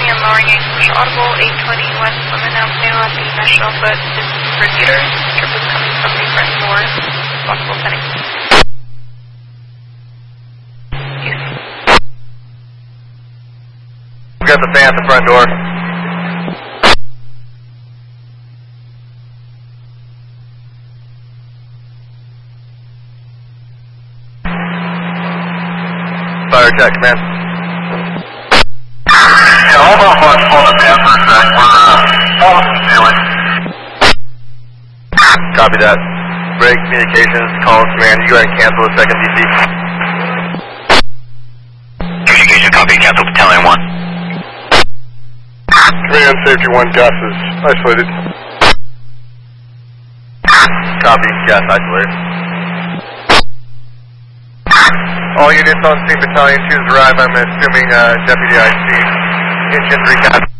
and lowering English audible, 820 West Lemon Avenue at the Mesh Alpha Distributors. Trip is coming from the front door. Possible setting. We got the fan at the front door. Fire check, man. Yeah, hold on, let's pull the fan for a sec. We're almost ceiling. Copy that. Break communications, call command. You go ahead and cancel the second DC. Communication copy, cancel battalion 1. Command safety 1, gas is isolated. Copy, gas isolated. All units on scene, battalion 2's arrive. I'm assuming Deputy IC. Engine recap.